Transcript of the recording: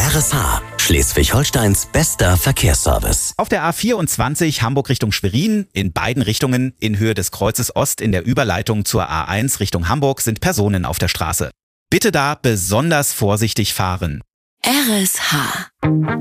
RSH, Schleswig-Holsteins bester Verkehrsservice. Auf der A24 Hamburg Richtung Schwerin, in beiden Richtungen in Höhe des Kreuzes Ost in der Überleitung zur A1 Richtung Hamburg sind Personen auf der Straße. Bitte da besonders vorsichtig fahren. RSH